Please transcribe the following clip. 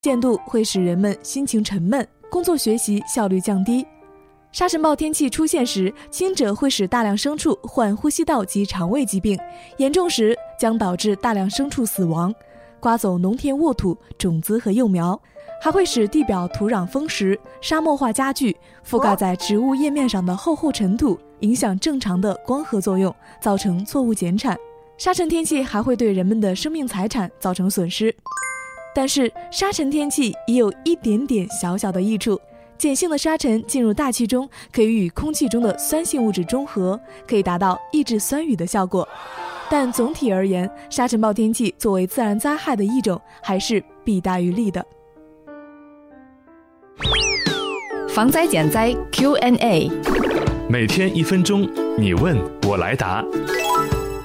见度会使人们心情沉闷，工作学习效率降低。沙尘暴天气出现时，轻者会使大量牲畜患呼吸道及肠胃疾病，严重时将导致大量牲畜死亡，刮走农田沃土、种子和幼苗，还会使地表土壤丰实，沙漠化加剧，覆盖在植物叶面上的厚厚尘土影响正常的光合作用，造成作物减产。沙尘天气还会对人们的生命财产造成损失。但是沙尘天气也有一点点小小的益处，碱性的沙尘进入大气中，可以与空气中的酸性物质中和，可以达到抑制酸雨的效果。但总体而言，沙尘暴天气作为自然灾害的一种，还是弊大于利的。 防灾减灾 Q&A， 每天1分钟，你问我来答。